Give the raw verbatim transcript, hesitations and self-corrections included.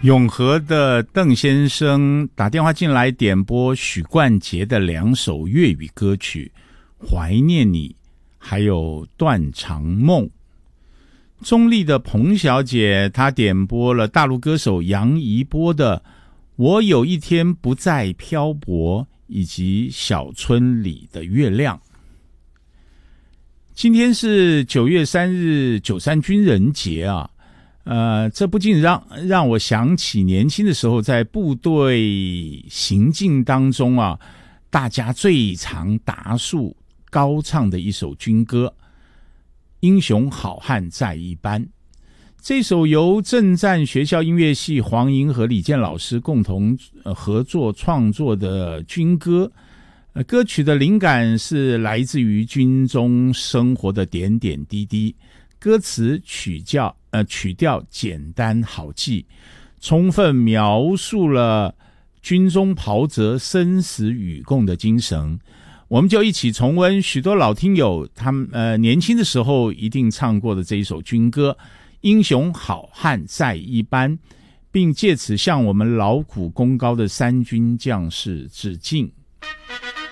永和的邓先生打电话进来点播许冠杰的两首粤语歌曲《怀念你》还有《断肠梦》。中立的彭小姐她点播了大陆歌手杨怡波的《我有一天不再漂泊》以及小村里的月亮。今天是九月三日九三军人节啊，呃，这不禁让让我想起年轻的时候在部队行进当中啊，大家最常答数高唱的一首军歌《英雄好汉在一班》。这首由政战学校音乐系黄莹和李健老师共同、呃、合作创作的军歌，呃，歌曲的灵感是来自于军中生活的点点滴滴，歌词曲调呃曲调简单好记，充分描述了军中袍泽生死与共的精神。我们就一起重温许多老听友他们呃年轻的时候一定唱过的这一首军歌《英雄好汉在一班》，并借此向我们劳苦功高的三军将士致敬。